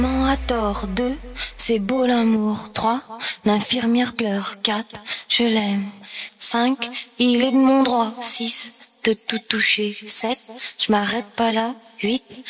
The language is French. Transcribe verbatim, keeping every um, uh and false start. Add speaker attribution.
Speaker 1: Maman a tort. Deux, c'est beau l'amour. Trois, l'infirmière pleure. Quatre, je l'aime. Cinq, il est de mon droit. Six, de tout toucher. Sept, je m'arrête pas là. Huit,